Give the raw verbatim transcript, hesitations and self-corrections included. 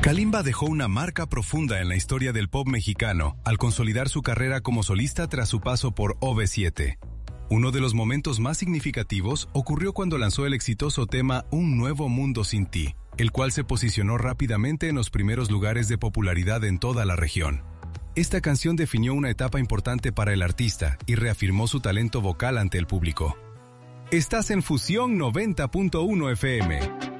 Kalimba dejó una marca profunda en la historia del pop mexicano al consolidar su carrera como solista tras su paso por O V siete. Uno de los momentos más significativos ocurrió cuando lanzó el exitoso tema Un Nuevo Mundo Sin Ti, el cual se posicionó rápidamente en los primeros lugares de popularidad en toda la región. Esta canción definió una etapa importante para el artista y reafirmó su talento vocal ante el público. Estás en Fusión noventa punto uno F M.